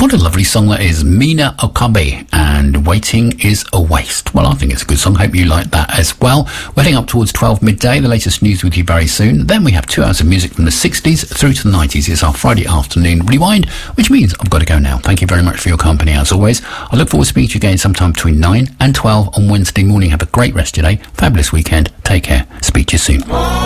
What a lovely song that is. Mina Okabe and Waiting is a Waste. Well, I think it's a good song. Hope you like that as well. We're heading up towards 12 midday. The latest news with you very soon. Then we have 2 hours of music from the 60s through to the 90s. It's our Friday afternoon rewind, which means I've got to go now. Thank you very much for your company as always. I look forward to speaking to you again sometime between 9 and 12 on Wednesday morning. Have a great rest of your day. Fabulous weekend. Take care. Speak to you soon.